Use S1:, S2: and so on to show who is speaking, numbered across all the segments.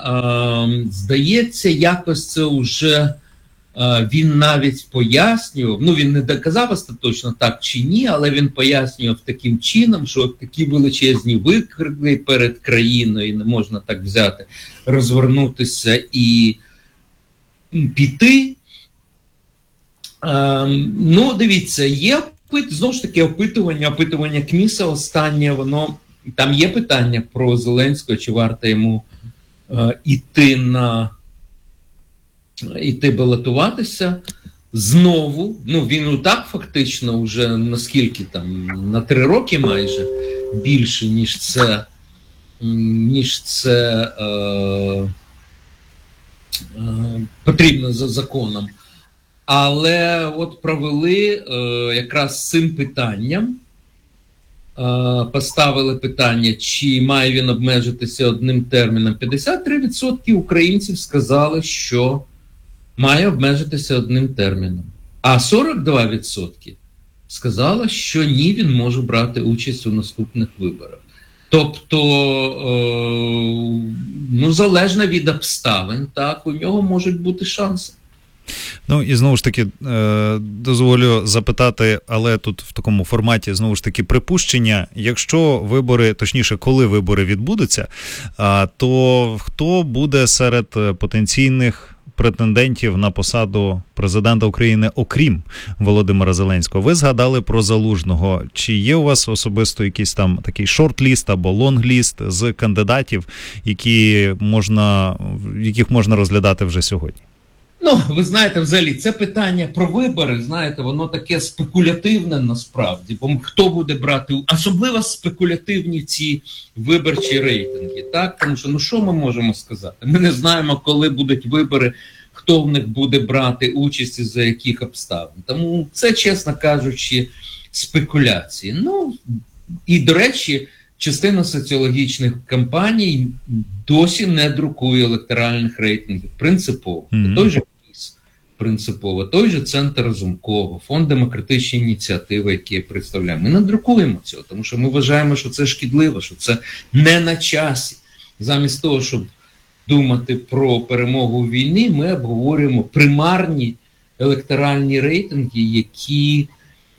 S1: здається, якось це вже він навіть пояснював, ну він не доказав остаточно так чи ні, але він пояснював таким чином, що такі величезні виклики перед країною, не можна так взяти, розвернутися і піти. Ну, дивіться, є знову ж таки опитування КМІСа останнє, воно, там є питання про Зеленського, чи варто йому іти балотуватися. Знову, ну він і так фактично вже наскільки там, на 3 роки майже більше, ніж це потрібно за законом. Але от провели якраз з цим питанням, поставили питання, чи має він обмежитися одним терміном. 53% українців сказали, що має обмежитися одним терміном. А 42% сказали, що ні, він може брати участь у наступних виборах. Тобто, ну, залежно від обставин, так, у нього можуть бути шанси.
S2: Ну і знову ж таки дозволю запитати, але тут в такому форматі знову ж таки припущення, якщо вибори, точніше, коли вибори відбудуться, то хто буде серед потенційних претендентів на посаду президента України, окрім Володимира Зеленського? Ви згадали про Залужного. Чи є у вас особисто якийсь там такий шорт-ліст або лонг-ліст з кандидатів, яких можна розглядати вже сьогодні?
S1: Ну, ви знаєте, взагалі, це питання про вибори, знаєте, воно таке спекулятивне насправді, бо хто буде брати, особливо спекулятивні ці виборчі рейтинги, так? Тому що, ну що ми можемо сказати? Ми не знаємо, коли будуть вибори, хто в них буде брати участь і за яких обставин. Тому це, чесно кажучи, спекуляції. Ну, і, до речі, частина соціологічних кампаній досі не друкує електоральних рейтингів. Принципово. Той же КМІС принципово, той же Центр Разумкова, Фонд демократичної ініціативи, який я представляю. Ми не друкуємо цього, тому що ми вважаємо, що це шкідливо, що це не на часі. Замість того, щоб думати про перемогу у війні, ми обговорюємо примарні електоральні рейтинги, які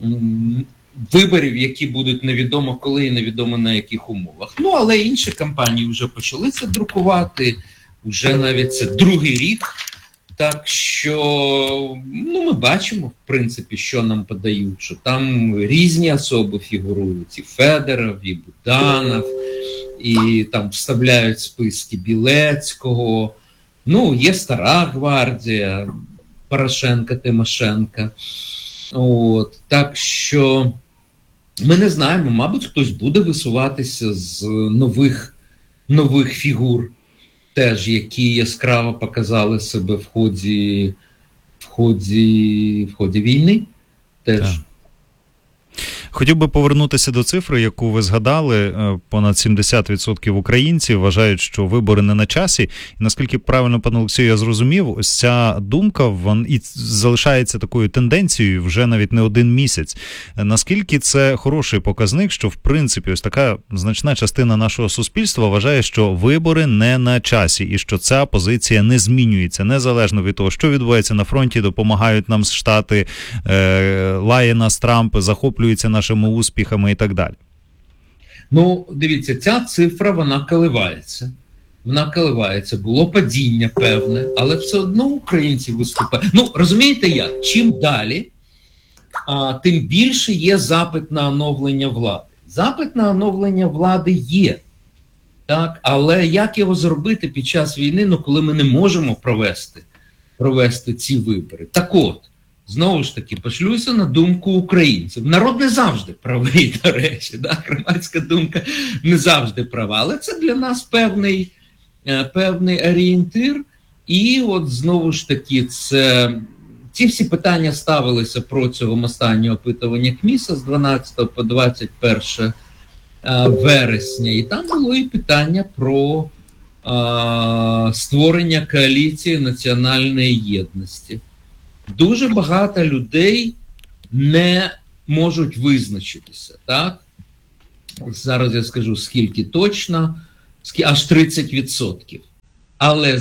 S1: виборів, які будуть невідомо коли і невідомо на яких умовах. Ну, але інші кампанії вже почали це друкувати, вже навіть це 2-й рік. Так що, ну, ми бачимо, в принципі, що нам подають, що там різні особи фігурують, і Федоров, і Буданов, і там вставляють списки Білецького, ну, є Стара гвардія, Порошенка, Тимошенка. От, так що ми не знаємо, мабуть, хтось буде висуватися з нових фігур, теж, які яскраво показали себе в ході війни. Теж.
S2: Так. Хотів би повернутися до цифри, яку ви згадали. Понад 70% українців вважають, що вибори не на часі. І наскільки правильно, пане Олексію, я зрозумів, ось ця думка і залишається такою тенденцією вже навіть не 1 місяць. Наскільки це хороший показник, що в принципі ось така значна частина нашого суспільства вважає, що вибори не на часі і що ця позиція не змінюється, незалежно від того, що відбувається на фронті, допомагають нам Штати, лає нас Трамп, захоплюються нашими успіхами і так далі.
S1: Ну, дивіться, ця цифра, вона коливається. Було падіння певне, але все одно українці виступають. Ну, розумієте як? Чим далі, тим більше є запит на оновлення влади. Запит на оновлення влади є. Так? Але як його зробити під час війни, ну, коли ми не можемо провести ці вибори? Так от, знову ж таки, пошлюся на думку українців. Народ не завжди правий, до речі, да? Громадська думка не завжди права, але це для нас певний орієнтир. І от знову ж таки, ці всі питання ставилися протягом останнього опитування КМІСа з 12 по 21 вересня. І там було і питання про створення коаліції національної єдності. Дуже багато людей не можуть визначитися, так? Зараз я скажу, скільки точно, аж 30%. але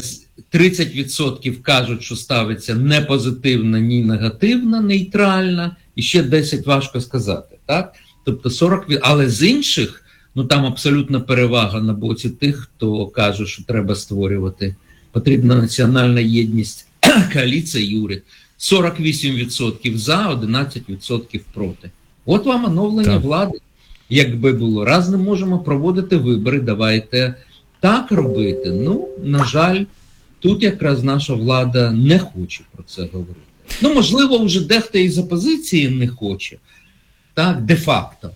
S1: 30% кажуть, що ставиться не позитивна, ні негативна, нейтральна, і ще 10 важко сказати, так? Тобто 40%, але з інших, ну там абсолютна перевага на боці тих, хто каже, що треба створювати, потрібна національна єдність, коаліція і уряд. 48% за, 11% проти. От вам оновлення влади. Якби було, раз не можемо проводити вибори, давайте так робити. Ну, на жаль, тут якраз наша влада не хоче про це говорити. Ну, можливо, вже дехто із опозиції не хоче, так, де-факто.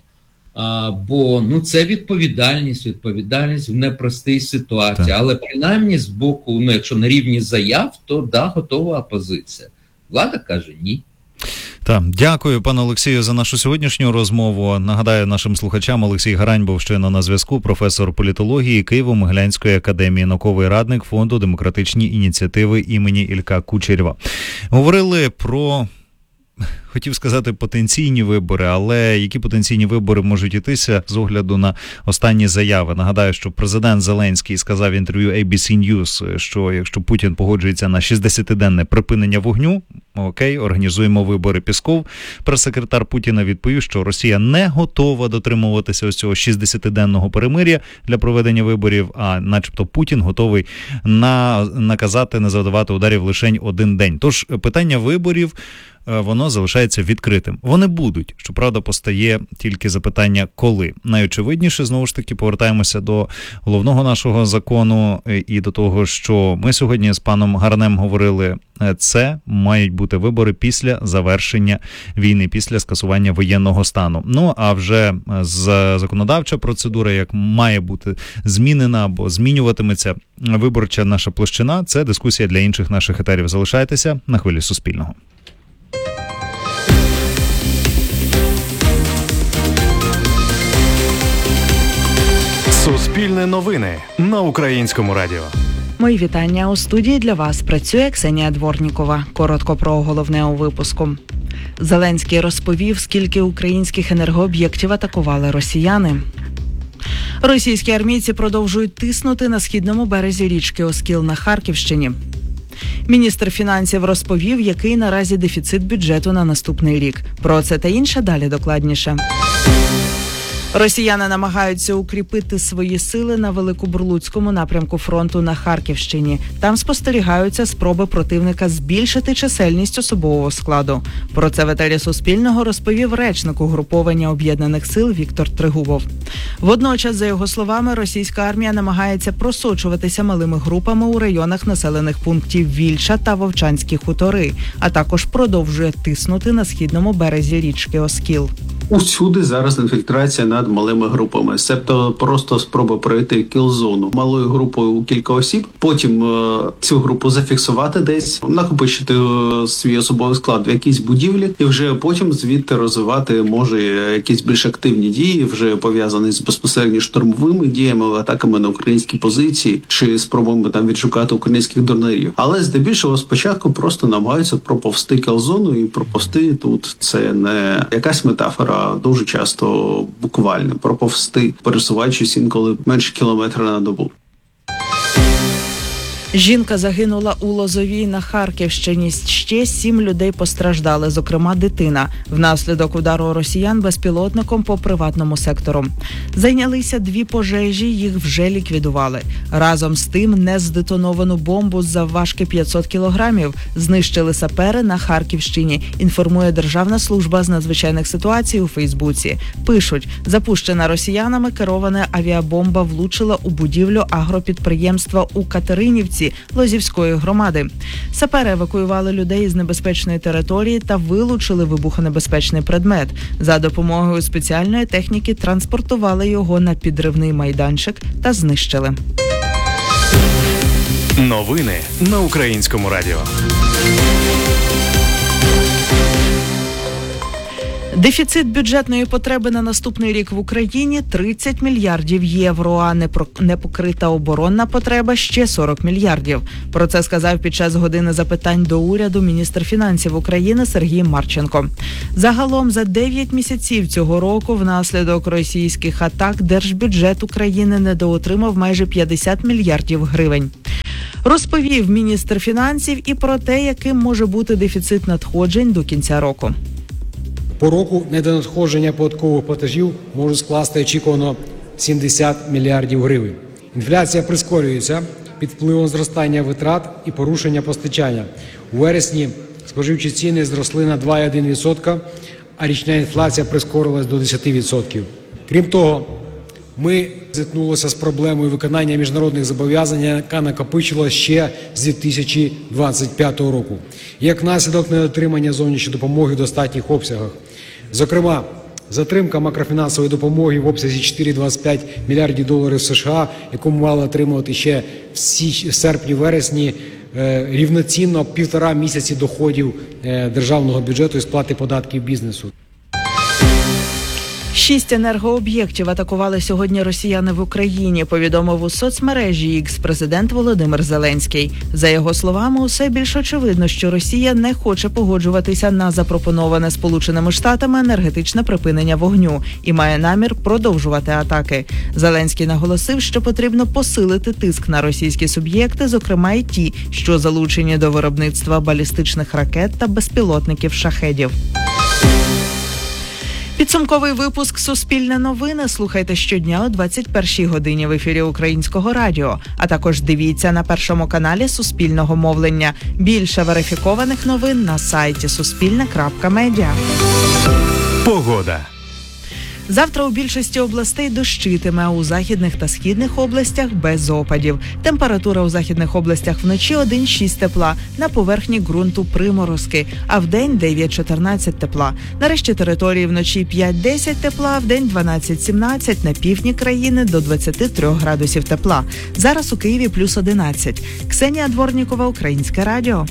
S1: Бо ну, це відповідальність в непростій ситуації. Так. Але принаймні з боку, ну, якщо на рівні заяв, то да, готова опозиція. Влада каже ні.
S2: Так, дякую, пане Олексію, за нашу сьогоднішню розмову. Нагадаю нашим слухачам, Олексій Гарань був щойно на зв'язку, професор політології Києво-Могилянської академії, науковий радник Фонду демократичні ініціативи імені Ілька Кучерєва. Говорили про, хотів сказати, потенційні вибори, але які потенційні вибори можуть йтися з огляду на останні заяви? Нагадаю, що президент Зеленський сказав в інтерв'ю ABC News, що якщо Путін погоджується на 60-денне припинення вогню, окей, організуємо вибори. Пісков, прес-секретар Путіна, відповів, що Росія не готова дотримуватися ось цього 60-денного перемир'я для проведення виборів, а начебто Путін готовий наказати не завдавати ударів лише один день. Тож питання виборів, воно залишається відкритим. Вони будуть. Щоправда, постає тільки запитання коли. Найочевидніше, знову ж таки, повертаємося до головного нашого закону і до того, що ми сьогодні з паном Гарнем говорили, це мають бути вибори після завершення війни, після скасування воєнного стану. Ну, а вже законодавча процедура, як має бути змінена або змінюватиметься виборча наша площина, це дискусія для інших наших етерів. Залишайтеся на хвилі Суспільного.
S3: Суспільне новини на Українському радіо.
S4: Мої вітання. У студії для вас працює Ксенія Дворнікова. Коротко про головне у випуску. Зеленський розповів, скільки українських енергооб'єктів атакували росіяни. Російські армійці продовжують тиснути на східному березі річки Оскіл на Харківщині. Міністр фінансів розповів, який наразі дефіцит бюджету на наступний рік. Про це та інше далі докладніше. Росіяни намагаються укріпити свої сили на Великобурлуцькому напрямку фронту на Харківщині. Там спостерігаються спроби противника збільшити чисельність особового складу. Про це в етері Суспільного розповів речник угруповання Об'єднаних сил Віктор Трегубов. Водночас, за його словами, російська армія намагається просочуватися малими групами у районах населених пунктів Вільча та Вовчанські хутори, а також продовжує тиснути на східному березі річки Оскіл.
S5: Усюди зараз інфільтрація над малими групами, себто просто спроба пройти кіл-зону малою групою у кілька осіб, потім цю групу зафіксувати десь, накопичити свій особовий склад в якійсь будівлі і вже потім звідти розвивати може якісь більш активні дії, вже пов'язані з безпосередньо штурмовими діями, атаками на українські позиції чи спробами там відшукати українських дронерів. Але здебільшого спочатку просто намагаються проповзти кіл-зону, і проповзти тут це не якась метафора, дуже часто буквально проповзти, пересуваючись інколи менше кілометра на добу.
S4: Жінка загинула у Лозовій на Харківщині. Ще 7 людей постраждали, зокрема дитина, внаслідок удару росіян безпілотником по приватному сектору. Зайнялися 2 пожежі, їх вже ліквідували. Разом з тим нездетоновану бомбу завважки 500 кілограмів знищили сапери на Харківщині, інформує Державна служба з надзвичайних ситуацій у Фейсбуці. Пишуть, запущена росіянами керована авіабомба влучила у будівлю агропідприємства у Катеринівці Лозівської громади. Сапери евакуювали людей з небезпечної території та вилучили вибухонебезпечний предмет. За допомогою спеціальної техніки транспортували його на підривний майданчик та знищили.
S3: Новини на Українському радіо.
S4: Дефіцит бюджетної потреби на наступний рік в Україні – 30 мільярдів євро, а непокрита оборонна потреба – ще 40 мільярдів. Про це сказав під час години запитань до уряду міністр фінансів України Сергій Марченко. Загалом за 9 місяців цього року внаслідок російських атак держбюджет України недоотримав майже 50 мільярдів гривень. розповів міністр фінансів і про те, яким може бути дефіцит надходжень до кінця року.
S6: По року недонадходження податкових платежів можуть скласти очікувано 70 мільярдів гривень. Інфляція прискорюється під впливом зростання витрат і порушення постачання. У вересні споживчі ціни зросли на 2,1%, а річна інфляція прискорилась до 10%. Крім того, ми зіткнулися з проблемою виконання міжнародних зобов'язань, яка накопичилась ще з 2025 року. Як наслідок недотримання зовнішньої допомоги в достатніх обсягах. Зокрема, затримка макрофінансової допомоги в обсязі 4,25 мільярдів доларів США, яку ми мали отримувати ще в серпні-вересні, рівноцінно 1,5 місяці доходів державного бюджету і сплати податків бізнесу.
S4: 6 енергооб'єктів атакували сьогодні росіяни в Україні, повідомив у соцмережі X президент Володимир Зеленський. За його словами, усе більш очевидно, що Росія не хоче погоджуватися на запропоноване Сполученими Штатами енергетичне припинення вогню і має намір продовжувати атаки. Зеленський наголосив, що потрібно посилити тиск на російські суб'єкти, зокрема й ті, що залучені до виробництва балістичних ракет та безпілотників «Шахедів». Підсумковий випуск «Суспільне новини» слухайте щодня о 21-й годині в ефірі Українського радіо, а також дивіться на Першому каналі Суспільного мовлення. Більше верифікованих новин на сайті suspilne.media.
S3: Погода.
S4: Завтра у більшості областей дощитиме, а у західних та східних областях без опадів. Температура у західних областях вночі 1-6 тепла, на поверхні ґрунту приморозки, а вдень 9-14 тепла. На решті території вночі 5-10 тепла, а вдень 12-17, на півдні країни до 23 градусів тепла. Зараз у Києві плюс 11. Ксенія Дворнікова, Українське радіо.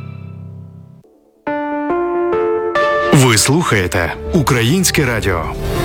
S3: Ви слухаєте Українське радіо.